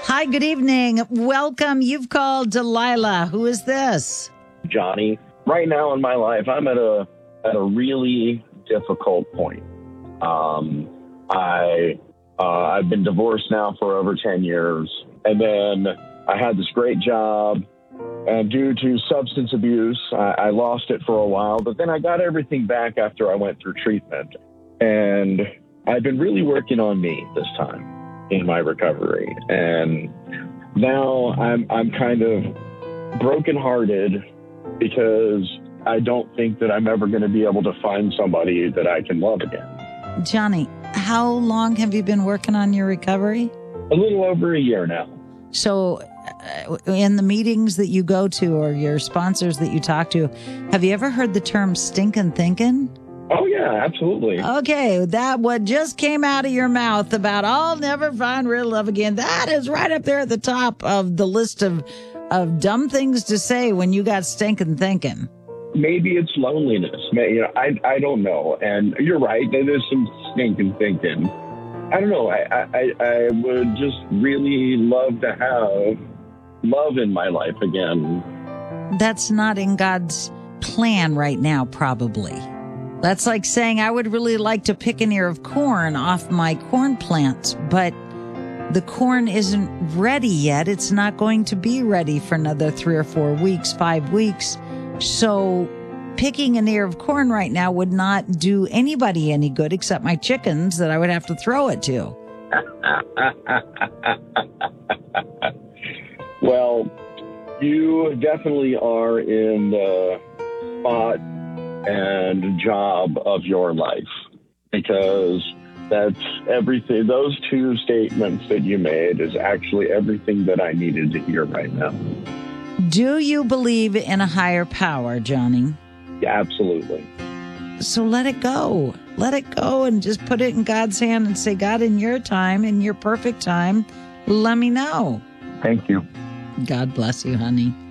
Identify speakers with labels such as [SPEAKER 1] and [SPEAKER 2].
[SPEAKER 1] Hi, good evening. Welcome. You've called Delilah. Who is this?
[SPEAKER 2] Johnny. Right now in my life, I'm at a really difficult point. I've been divorced now for over 10 years, and then I had this great job, and due to substance abuse, I lost it for a while, but then I got everything back after I went through treatment, and I've been really working on me this time in my recovery, and now I'm kind of brokenhearted because I don't think that I'm ever going to be able to find somebody that I can love again.
[SPEAKER 1] Johnny, how long have you been working on your recovery?
[SPEAKER 2] A little over a year now.
[SPEAKER 1] So in the meetings that you go to or your sponsors that you talk to, have you ever heard the term stinkin' thinking?
[SPEAKER 2] Oh, yeah, absolutely.
[SPEAKER 1] Okay, that what just came out of your mouth about I'll never find real love again, that is right up there at the top of the list of dumb things to say when you got stinkin' thinking.
[SPEAKER 2] Maybe it's loneliness. I don't know. And you're right. There is some stinking thinking. I don't know. I would just really love to have love in my life again.
[SPEAKER 1] That's not in God's plan right now, probably. That's like saying I would really like to pick an ear of corn off my corn plants, but the corn isn't ready yet. It's not going to be ready for another 3 or 4 weeks, 5 weeks. So picking an ear of corn right now would not do anybody any good except my chickens that I would have to throw it to.
[SPEAKER 2] Well, you definitely are in the spot and job of your life, because that's everything. Those two statements that you made is actually everything that I needed to hear right now.
[SPEAKER 1] Do you believe in a higher power, Johnny?
[SPEAKER 2] Yeah, absolutely.
[SPEAKER 1] So let it go. Let it go and just put it in God's hand and say, God, in your time, in your perfect time, let me know.
[SPEAKER 2] Thank you.
[SPEAKER 1] God bless you, honey.